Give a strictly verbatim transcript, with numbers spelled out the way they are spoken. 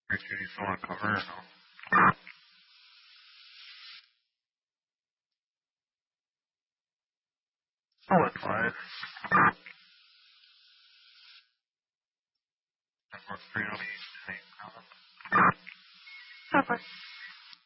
Ricky, you still want to cover or no? Oh, it's five. That must be on the same. Cover.